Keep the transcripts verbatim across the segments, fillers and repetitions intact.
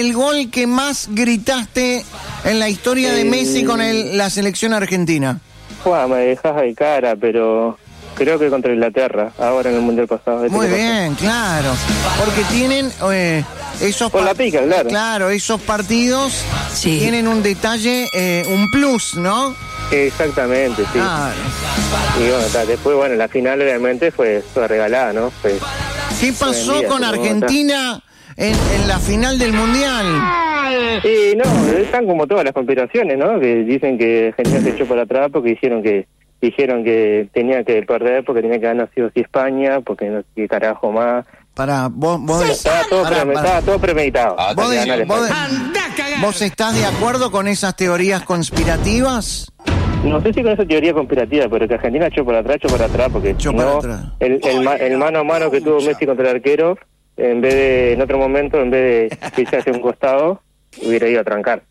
el gol que más gritaste en la historia de Messi con el, la selección argentina? Buah, me dejas de cara, pero creo que contra Inglaterra, ahora en el Mundial pasado. Muy bien, claro. Porque tienen eh, esos Por la pica, claro. Claro, esos partidos Sí. tienen un detalle, eh, un plus, ¿no? Exactamente, sí. Claro. Y bueno, ta, después, bueno, la final obviamente fue, fue regalada, ¿no? Fue, ¿Qué pasó Día, con ¿cómo Argentina en, en la final del Mundial? y no, están como todas las conspiraciones, ¿no? Que dicen que Argentina se echó para atrás porque hicieron que dijeron que tenía que perder porque tenía que ganar sí o sí España, porque no sé qué carajo más. Para vos, vos, Estaba todo, pará, pre- pará. estaba todo premeditado. ¿Vos, Hasta que ganara de- vos, España. de- ¿Vos estás de acuerdo con esas teorías conspirativas? No sé si con esa teoría conspirativa, pero que Argentina echó para atrás, echó para atrás, porque Echó si para no, atrás. el, el, ma- el mano a mano que tuvo Messi contra el arquero, en vez de, en otro momento, en vez de irse hacia un costado, hubiera ido a trancar.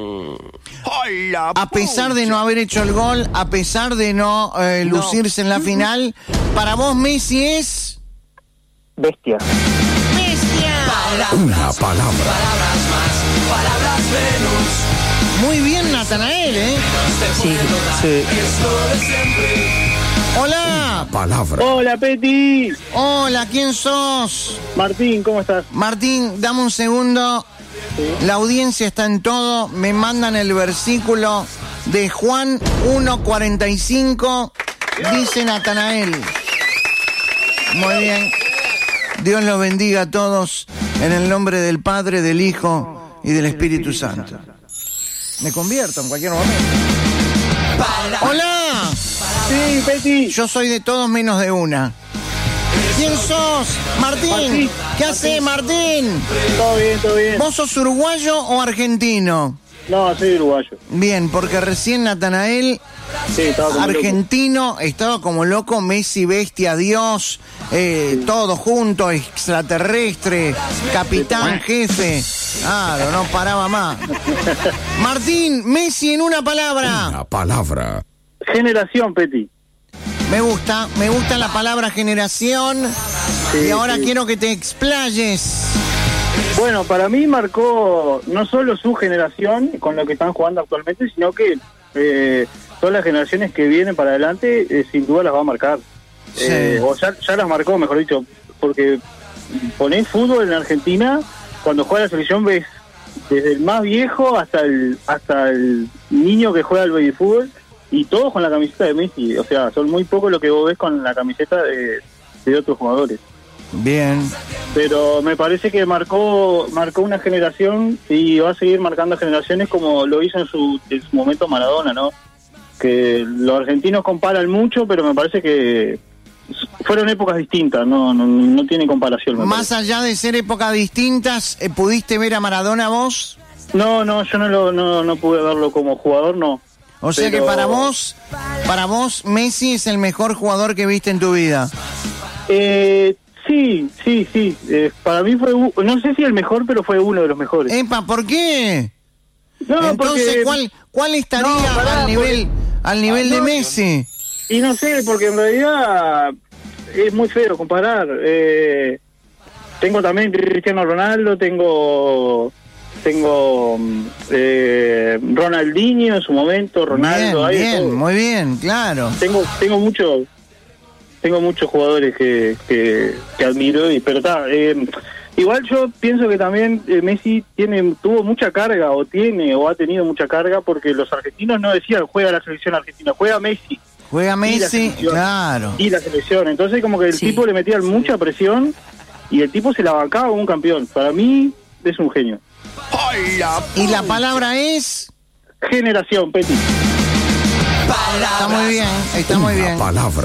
A pesar de no haber hecho el gol, a pesar de no eh, lucirse en la final, para vos Messi es... Bestia. Una palabra. Muy bien, Natanael, ¿eh? Sí. Sí. Hola. Palabra. Hola, Peti. Hola, ¿quién sos? Martín, ¿cómo estás? Martín, dame un segundo. La audiencia está en todo. Me mandan el versículo de Juan uno cuarenta y cinco. Dice Natanael. Muy bien. Dios los bendiga a todos en el nombre del Padre, del Hijo y del Espíritu Santo. Me convierto en cualquier momento. ¡Hola! Sí, Peti. Yo soy de todos menos de una. ¿Quién sos? Martín. Martín. ¿Qué haces, Martín? Todo bien, todo bien. ¿Vos sos uruguayo o argentino? No, soy uruguayo. Bien, porque recién Natanael, Sí, estaba como loco. argentino, estaba como loco, Messi, bestia, Dios, eh, todo junto, extraterrestre, capitán, jefe. Claro, no paraba más. Martín, Messi en una palabra. Una palabra. Generación, Peti. Me gusta, me gusta la palabra generación. Sí, Y ahora sí. quiero que te explayes. Bueno, para mí marcó no solo su generación con lo que están jugando actualmente, sino que eh, todas las generaciones que vienen para adelante eh, sin duda las va a marcar. Sí. Eh, o ya, ya las marcó, mejor dicho, porque ponés fútbol en Argentina, cuando juega la selección ves desde el más viejo hasta el hasta el niño que juega al baby fútbol y todos con la camiseta de Messi. O sea, son muy pocos lo que vos ves con la camiseta de, de otros jugadores. Bien. Pero me parece que marcó marcó una generación y va a seguir marcando generaciones como lo hizo en su, en su momento Maradona, ¿no? Que los argentinos comparan mucho, pero me parece que fueron épocas distintas, no no, no tiene comparación. me Más allá de ser épocas distintas, eh, ¿pudiste ver a Maradona vos? parece. No, no, yo no, lo, no no pude verlo como jugador, no. O sea Pero- que para vos, para vos Messi es el mejor jugador que viste en tu vida. Eh, sí, sí, sí. Eh, para mí fue, u- no sé si el mejor, pero fue uno de los mejores. Epa, ¿por qué? no, Entonces, porque, ¿cuál, cuál estaría No, pará, al nivel, al nivel de no, Messi? Y no sé, porque en realidad es muy feo comparar. Eh, tengo también Cristiano Ronaldo, tengo tengo eh, Ronaldinho en su momento, Ronaldo. Bien, hay de bien, todo. muy bien, claro. Tengo tengo mucho tengo muchos jugadores que, que, que admiro, y pero está. Eh, igual yo pienso que también eh, Messi tiene tuvo mucha carga, o tiene, o ha tenido mucha carga, porque los argentinos no decían juega la selección argentina, juega Messi. Juega Y la Messi, selección. claro. Y la selección. Entonces como que el Sí. tipo le metía mucha presión y el tipo se la bancaba como un campeón. Para mí es un genio. Y la palabra es... Generación, Peti. Está muy bien, está muy Una bien. palabra.